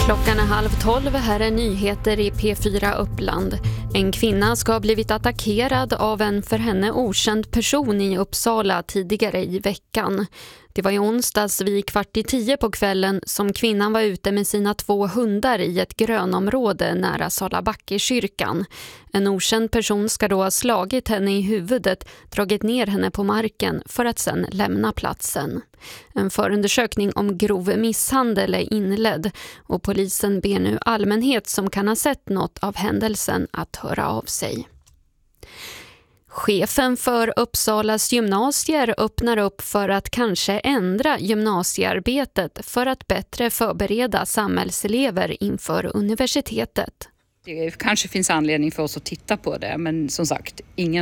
Klockan är 11:30, här är nyheter i P4 Uppland. En kvinna ska ha blivit attackerad av en för henne okänd person i Uppsala tidigare i veckan. Det var i onsdags vid 9:15 på kvällen som kvinnan var ute med sina 2 hundar i ett grönområde nära Salabackekyrkan. En okänd person ska då ha slagit henne i huvudet, dragit ner henne på marken för att sedan lämna platsen. En förundersökning om grov misshandel är inledd och polisen ber nu allmänhet som kan ha sett något av händelsen att höra av sig. Chefen för Uppsalas gymnasier öppnar upp för att kanske ändra gymnasiearbetet för att bättre förbereda samhällselever inför universitetet. Det kanske finns anledning för oss att titta på det, men som sagt,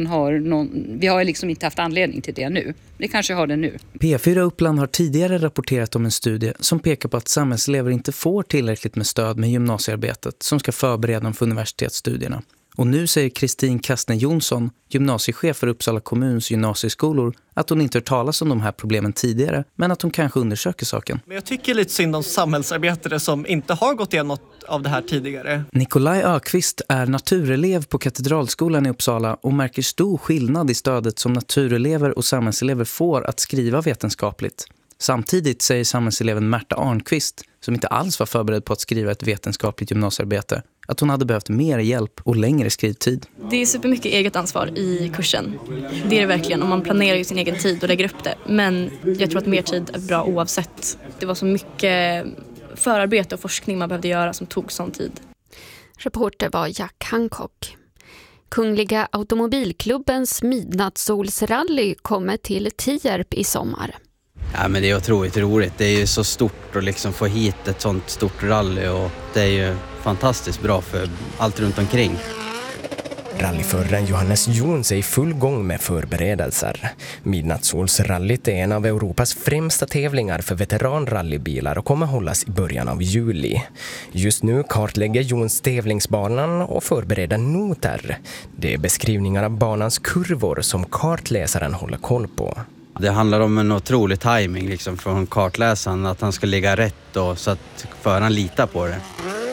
vi har liksom inte haft anledning till det nu. Det kanske har det nu. P4 Uppland har tidigare rapporterat om en studie som pekar på att samhällselever inte får tillräckligt med stöd med gymnasiearbetet som ska förbereda dem för universitetsstudierna. Och nu säger Kristin Kastner Jonsson, gymnasiechef för Uppsala kommuns gymnasieskolor, att hon inte hört talas om de här problemen tidigare, men att hon kanske undersöker saken. Men jag tycker lite synd om samhällsarbetare som inte har gått igenom något av det här tidigare. Nikolaj Ökvist är naturelev på Katedralskolan i Uppsala och märker stor skillnad i stödet som naturelever och samhällselever får att skriva vetenskapligt. Samtidigt säger samhällseleven Märta Arnqvist, som inte alls var förberedd på att skriva ett vetenskapligt gymnasiearbete, att hon hade behövt mer hjälp och längre skrivtid. Det är supermycket eget ansvar i kursen. Det är det verkligen, om man planerar ju sin egen tid och lägger upp det. Men jag tror att mer tid är bra oavsett. Det var så mycket förarbete och forskning man behövde göra som tog sån tid. Reporter var Jack Hancock. Kungliga automobilklubbens midnattssolsrally kommer till Tierp i sommar. Ja, men det är otroligt roligt. Det är ju så stort att liksom få hit ett sånt stort rally, och det är ju fantastiskt bra för allt runt omkring. Rallyföraren Johannes Jons är i full gång med förberedelser. Midnattssolsrallyt är en av Europas främsta tävlingar för veteranrallybilar och kommer hållas i början av juli. Just nu kartlägger Jons tävlingsbanan och förbereder noter. Det är beskrivningar av banans kurvor som kartläsaren håller koll på. Det handlar om en otrolig timing liksom från kartläsaren, att han ska ligga rätt och så att föraren litar på det.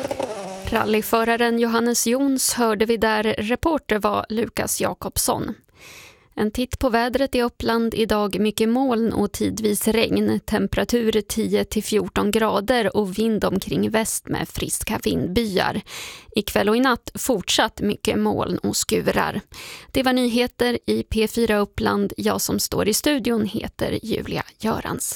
Rallyföraren Johannes Jons hörde vi där. Reporter var Lukas Jakobsson. En titt på vädret i Uppland idag: mycket moln och tidvis regn. Temperatur 10-14 grader och vind omkring väst med friska vindbyar. Ikväll och i natt fortsatt mycket moln och skurar. Det var nyheter i P4 Uppland. Jag som står i studion heter Julia Görans.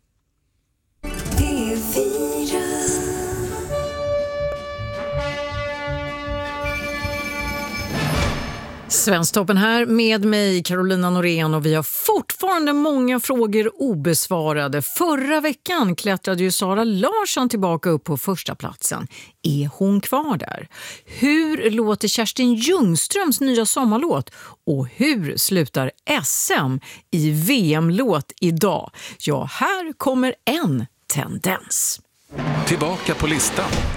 Svensktoppen här med mig, Carolina Norén, och vi har fortfarande många frågor obesvarade. Förra veckan klättrade ju Sara Larsson tillbaka upp på första platsen. Är hon kvar där? Hur låter Kerstin Ljungströms nya sommarlåt? Och hur slutar SM i VM-låt idag? Ja, här kommer en tendens. Tillbaka på listan.